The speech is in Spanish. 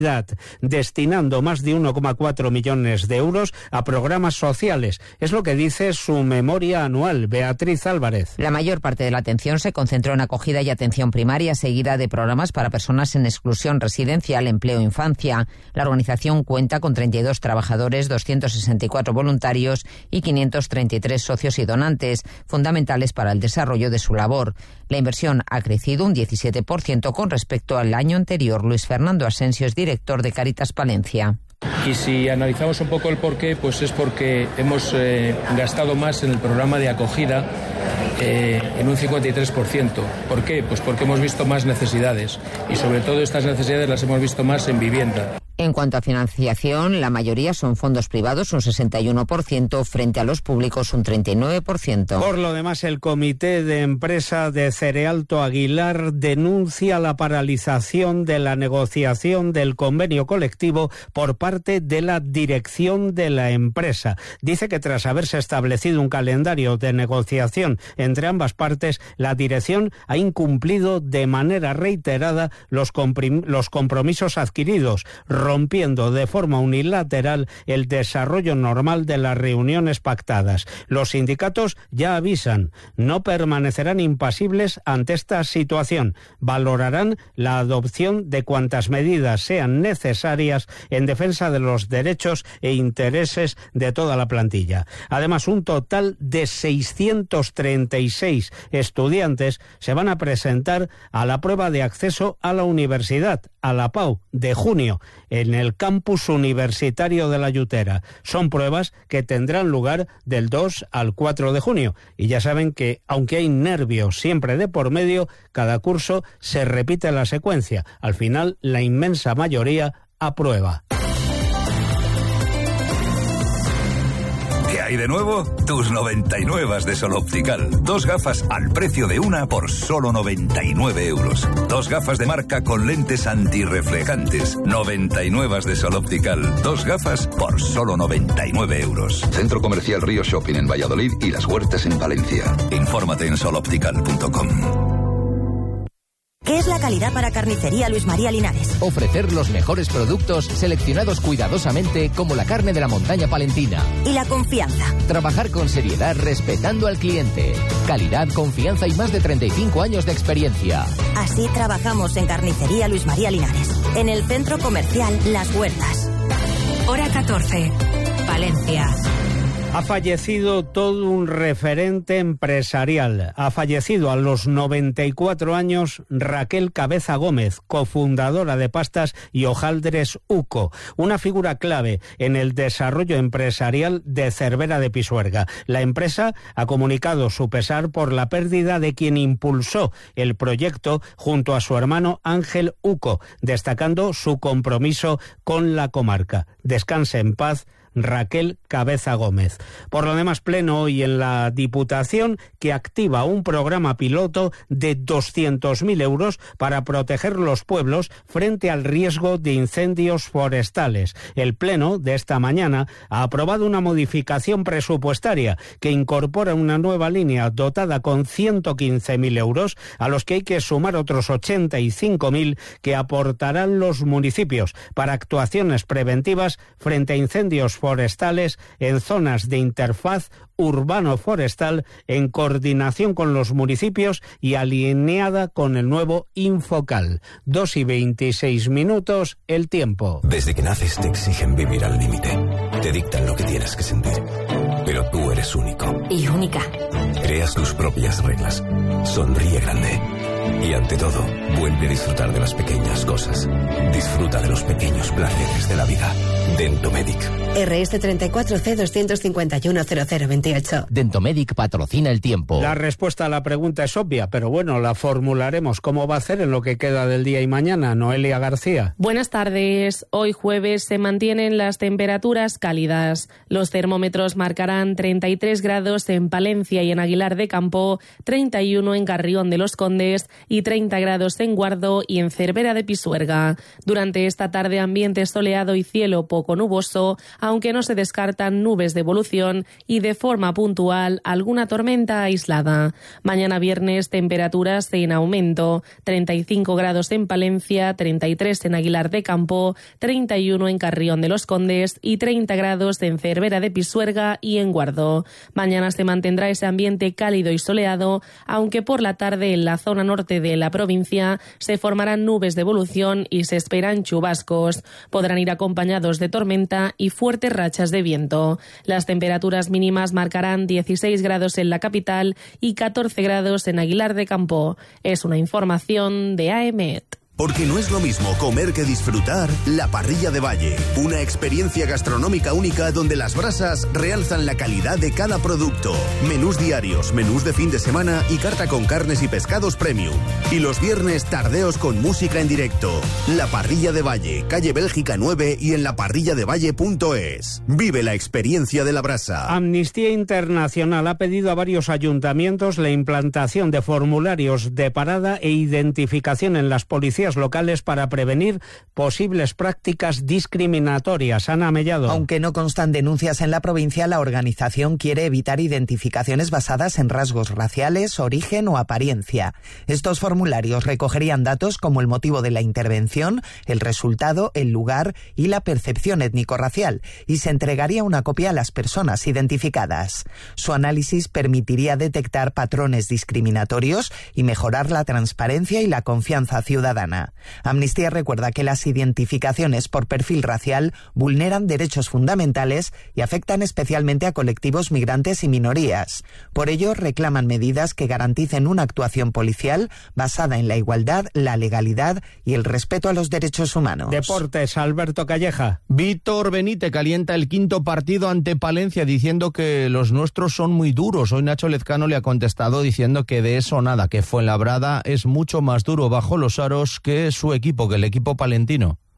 destinando más de 1,4 millones de euros a programas sociales. Es lo que dice su memoria anual. Beatriz Álvarez. La mayor parte de la atención se concentró en acogida y atención primaria, seguida de programas para personas en exclusión residencial, empleo e infancia. La organización cuenta con 32 trabajadores, 264 voluntarios y 533 socios y donantes, fundamentales para el desarrollo de su labor. La inversión ha crecido un 17% con respecto al año anterior. Luis Fernando Asensio es director de Cáritas Palencia. Y si analizamos un poco el porqué, pues es porque hemos gastado más en el programa de acogida en un 53%. ¿Por qué? Pues porque hemos visto más necesidades y sobre todo estas necesidades las hemos visto más en vivienda. En cuanto a financiación, la mayoría son fondos privados, un 61%, frente a los públicos, un 39%. Por lo demás, el Comité de Empresa de Cerealto Aguilar denuncia la paralización de la negociación del convenio colectivo por parte de la dirección de la empresa. Dice que tras haberse establecido un calendario de negociación entre ambas partes, la dirección ha incumplido de manera reiterada los compromisos adquiridos, rompiendo de forma unilateral el desarrollo normal de las reuniones pactadas. Los sindicatos ya avisan, no permanecerán impasibles ante esta situación. Valorarán la adopción de cuantas medidas sean necesarias en defensa de los derechos e intereses de toda la plantilla. Además, un total de 636 estudiantes se van a presentar a la prueba de acceso a la universidad, a la PAU, de junio, en el campus universitario de La Yutera. Son pruebas que tendrán lugar del 2 al 4 de junio. Y ya saben que, aunque hay nervios siempre de por medio, cada curso se repite la secuencia. Al final, la inmensa mayoría aprueba. ¿Qué hay de nuevo? Tus 99 de Sol Optical. 2 gafas al precio de una por solo 99 euros. 2 gafas de marca con lentes antirreflejantes. 99 de Sol Optical. 2 gafas por solo 99 euros. Centro Comercial Río Shopping en Valladolid y Las Huertas en Valencia. Infórmate en soloptical.com. ¿Qué es la calidad para Carnicería Luis María Linares? Ofrecer los mejores productos seleccionados cuidadosamente como la carne de la montaña palentina. ¿Y la confianza? Trabajar con seriedad respetando al cliente. Calidad, confianza y más de 35 años de experiencia. Así trabajamos en Carnicería Luis María Linares, en el Centro Comercial Las Huertas. Hora 14, Palencia. Ha fallecido todo un referente empresarial. Ha fallecido a los 94 años Raquel Cabeza Gómez, cofundadora de Pastas y Hojaldres Uco, una figura clave en el desarrollo empresarial de Cervera de Pisuerga. La empresa ha comunicado su pesar por la pérdida de quien impulsó el proyecto junto a su hermano Ángel Uco, destacando su compromiso con la comarca. Descanse en paz, Raquel Cabeza Gómez. Por lo demás, pleno hoy en la Diputación, que activa un programa piloto de 200.000 euros para proteger los pueblos frente al riesgo de incendios forestales. El pleno de esta mañana ha aprobado una modificación presupuestaria que incorpora una nueva línea dotada con 115.000 euros, a los que hay que sumar otros 85.000 que aportarán los municipios para actuaciones preventivas frente a incendios forestales en zonas de interfaz urbano-forestal, en coordinación con los municipios y alineada con el nuevo Infocal. 2:26, el tiempo. Desde que naces te exigen vivir al límite. Te dictan lo que tienes que sentir. Pero tú eres único. Y única. Creas tus propias reglas. Sonríe grande. Y ante todo, vuelve a disfrutar de las pequeñas cosas. Disfruta de los pequeños placeres de la vida. Dentomedic. RS 34C2510028. Dentomedic patrocina el tiempo. La respuesta a la pregunta es obvia, pero bueno, la formularemos. ¿Cómo va a hacer en lo que queda del día y mañana? Noelia García. Buenas tardes. Hoy jueves se mantienen las temperaturas cálidas. Los termómetros marcarán 33 grados en Palencia y en Aguilar de Campo, 31 en Carrión de los Condes, y 30 grados en Guardo y en Cervera de Pisuerga. Durante esta tarde ambiente soleado y cielo poco nuboso, aunque no se descartan nubes de evolución y de forma puntual alguna tormenta aislada. Mañana viernes temperaturas en aumento, 35 grados en Palencia, 33 en Aguilar de Campo, 31 en Carrión de los Condes y 30 grados en Cervera de Pisuerga y en Guardo. Mañana se mantendrá ese ambiente cálido y soleado, aunque por la tarde en la zona norte de la provincia se formarán nubes de evolución y se esperan chubascos. Podrán ir acompañados de tormenta y fuertes rachas de viento. Las temperaturas mínimas marcarán 16 grados en la capital y 14 grados en Aguilar de Campo. Es una información de AEMET. Porque no es lo mismo comer que disfrutar, La Parrilla de Valle. Una experiencia gastronómica única donde las brasas realzan la calidad de cada producto. Menús diarios, menús de fin de semana y carta con carnes y pescados premium. Y los viernes tardeos con música en directo. La Parrilla de Valle, calle Bélgica 9 y en laparrilladevalle.es. Vive la experiencia de la brasa. Amnistía Internacional ha pedido a varios ayuntamientos la implantación de formularios de parada e identificación en las policías locales para prevenir posibles prácticas discriminatorias. Ana Mellado. Aunque no constan denuncias en la provincia, la organización quiere evitar identificaciones basadas en rasgos raciales, origen o apariencia. Estos formularios recogerían datos como el motivo de la intervención, el resultado, el lugar y la percepción étnico-racial, y se entregaría una copia a las personas identificadas. Su análisis permitiría detectar patrones discriminatorios y mejorar la transparencia y la confianza ciudadana. Amnistía recuerda que las identificaciones por perfil racial vulneran derechos fundamentales y afectan especialmente a colectivos migrantes y minorías. Por ello, reclaman medidas que garanticen una actuación policial basada en la igualdad, la legalidad y el respeto a los derechos humanos. Deportes, Alberto Calleja. Víctor Benítez calienta el quinto partido ante Palencia diciendo que los nuestros son muy duros. Hoy Nacho Lezcano le ha contestado diciendo que de eso nada, que Fuenlabrada es mucho más duro bajo los aros que su equipo, que el equipo palentino.